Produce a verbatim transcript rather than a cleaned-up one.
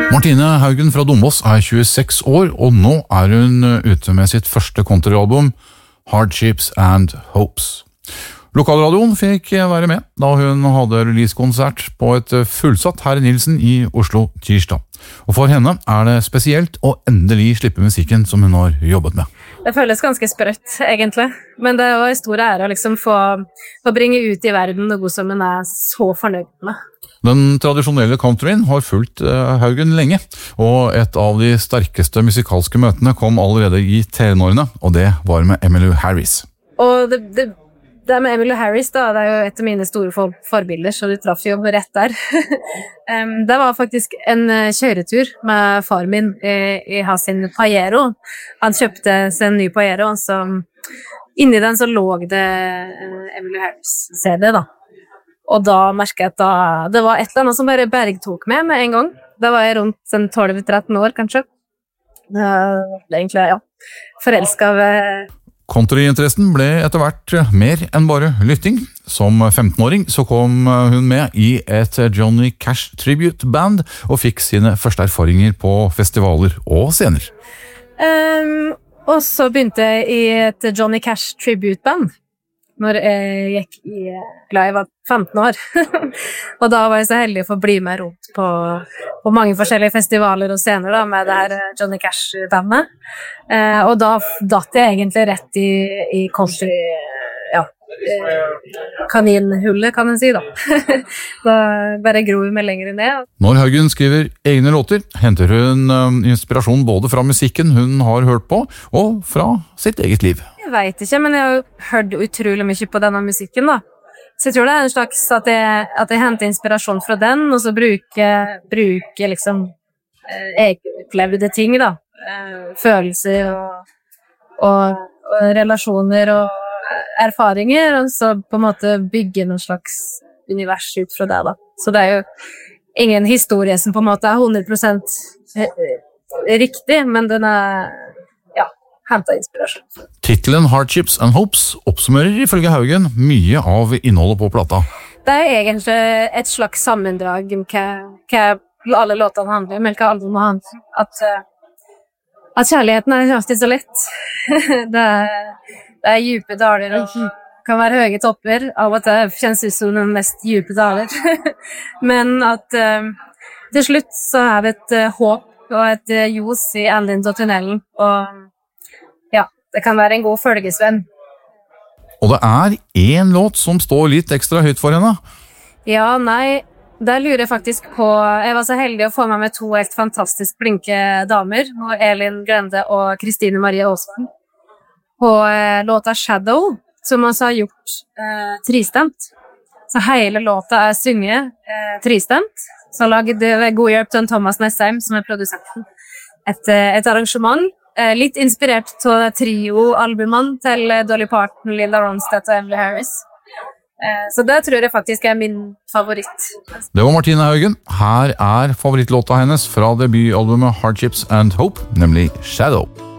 Martine Haugen fra Dombås er tjueseks år, og nå er hun ute med sitt første countryalbum, Hardships and Hopes. Lokalradioen fikk være med da hun hadde releasekonsert på et fullsatt Herre Nilsen i Oslo tirsdag. Og for henne er det spesielt å endelig slippe musikken som hun har jobbet med. Det føles ganske sprøtt, egentlig. Men det er jo en stor ære å liksom få, få bringe ut i verden noe som hun er så fornøyd med. Den tradisjonelle countryen har fulgt Haugen lenge, og et av de sterkeste musikalske møtene kom allerede i tenårene, og det var med Emmylou Harris. Og det, det, det med Emmylou Harris da, det er jo et av mine store for, forbilder, så du traff jo rett der. um, det var faktisk en kjøretur med far min i, i hans Pajero. Han kjøpte seg en ny Pajero, så inni den så lå det uh, Emmylou Harris-C D da. Og da merket jeg at da, det var et eller annet som bare bergtok med med en gang. Da var jeg rundt tolv til tretten år, kanskje. Det var egentlig, ja, forelsket ved... Countryinteressen ble etter hvert mer enn bare lytting. Som femtenåring så kom hun med i et Johnny Cash tribute band og fikk sine første erfaringer på festivaler og scener. Um, og så begynte jeg i et Johnny Cash tribute band når jeg gikk i, glad jeg var femten år. Og da var jeg så heldig å få bli med rundt på, på mange forskjellige festivaler og scener da, med det her Johnny Cash-bandet. Eh, og da datt jeg egentlig rett i, i country, ja, kaninhullet, kan man si da. Da bare gror vi meg lenger ned. Når Haugen skriver egne låter, henter hun um, inspirasjon både fra musikken hun har hørt på, og fra sitt eget liv. Jeg vet ikke, men jeg har jo hørt utrolig mye på denne musikken da. Så jeg tror det er en slags at jeg, at jeg henter inspirasjon fra den, og så bruker, bruker liksom eh, egenopplevde ting da. Eh, følelser og, og, og relasjoner og erfaringer, og så på en måte bygge noen slags univers ut fra det da. Så det er jo ingen historie som på en måte er hundre prosent riktig, men den er, ja, hentet inspirasjon. Titelen Hardships and Hopes oppsummerer ifølge Haugen mye av innholdet på plata. Det er egentlig et slags sammendrag om hva, hva alle låtene handler om, eller hva albumet handler om. At, at kjærligheten er alltid så lett. Det er Det er djupe daler og kan være høye topper, av at det kjennes ut som den mest djupe daler. Men at uh, til slutt så er det et uh, håp og et uh, ljos i enden av tunnelen. Og ja, det kan være en god følgesvenn. Og det er en låt som står litt ekstra høyt for henne. Ja, nei, der lurer jeg faktisk på. Jeg var så heldig å få meg med to helt fantastisk blinke damer, Elin Grende og Kristine Marie Aasvang. På eh, låta Shadow, som også har gjort eh, tristemt. Så hele låta er synget eh, tristemt. Så lagde ved god hjelp til Thomas Nessheim, som er produsenten. Et, et arrangement, eh, litt inspirert av trio-albumene til Dolly Parton, Linda Ronstadt og Emmylou Harris. Eh, så det tror jeg faktisk er min favoritt. Det var Martine Haugen. Her er favorittlåta hennes fra debutalbumet Hardships and Hope, nemlig Shadow.